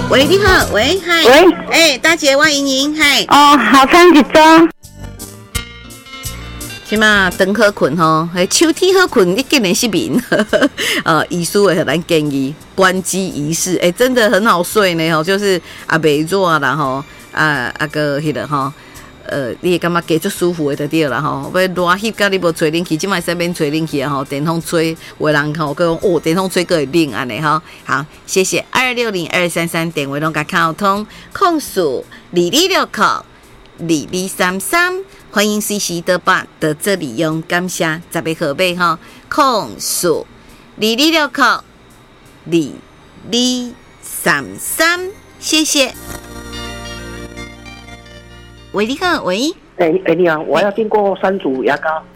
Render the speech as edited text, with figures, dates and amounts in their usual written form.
喂，你好，喂，嗨， 喂， 大姐，我迎您，嗨。 哦，好长一张。 即马长好困吼，秋天好困，你竟然失眠。医师会和咱建议关机仪式，真的很好睡呢吼，就是袂热啦吼，个迄个吼。你会感觉加足舒服的就对啦吼。要热翕，甲你无吹冷气，即摆使免吹冷气啊吼，电风吹，有的人吼讲电风吹个会冷安尼吼。好，谢谢260-233电话拢甲敲通，控诉22602233，欢迎随时的把的这里用，感谢十个号码吼，控诉22602233，谢谢。喂，你好，喂。 你好，我要订购3组牙膏。